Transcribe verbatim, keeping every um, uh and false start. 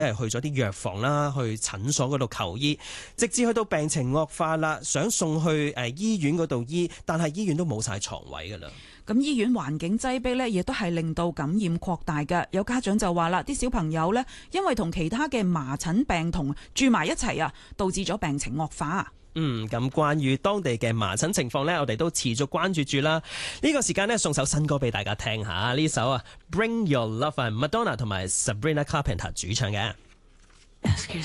係去咗啲藥房啦，去診所嗰度求醫，直至去到病情惡化啦，想送去誒醫院嗰度醫，但係醫院都冇晒床位噶啦。 咁醫院環境擠迫呢，亦都係令到感染擴大嘅。有家長就話啦，啲小朋友呢，因為同其他嘅麻疹病童住埋一齊啊，導致咗病情惡化。 嗯，咁關於當地嘅麻疹情況呢，我哋都持續關注住啦。呢、這個時間呢，送首新歌俾大家聽下，呢首啊 Bring Your Love 係 Madonna 同埋 Sabrina Carpenter 主唱嘅。